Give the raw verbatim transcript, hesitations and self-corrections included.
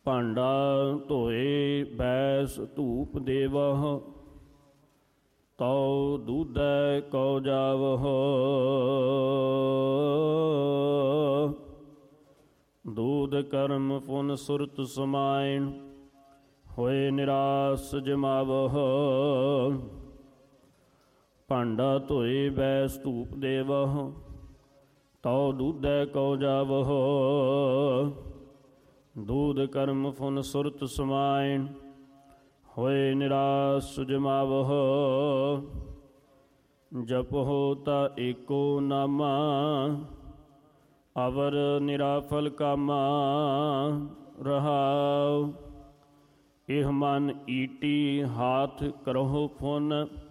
ਭਾਂਡਾ ਧੋਏ ਬੈਸ ਧੂਪ ਦੇਵਹ, ਤਉ ਦੂਧੈ ਕਉ ਜਾਵਹ। ਦੂਧ ਕਰਮ ਪੁਨ ਸੁਰਤ ਸਮਾਇਣ, ਹੋਏ ਨਿਰਾਸ ਜਮਾਵਹ। ਭਾਂਡਾ ਧੋਏ ਬੈਸ ਧੂਪ ਦੇਵਹ, ਤਉ ਦੂਧੈ ਕਉ ਜਾਵਹ। ਦੂਧ ਕਰਮ ਪੁਨ ਸੁਰਤ ਸਮਾਇਣ, ਹੋਏ ਨਿਰਾਸ ਜਮਾਵਹ। ਜਪਹੁ ਤਾ ਏਕੋ ਨਾਮਾ, ਅਵਰ ਨਿਰਾਫਲ ਕਾਮਾ। ਰਹਾਉ ਇਹ ਮਨ ਈਟੀ ਹਾਥ ਕਰਹੁ ਪੁਨ,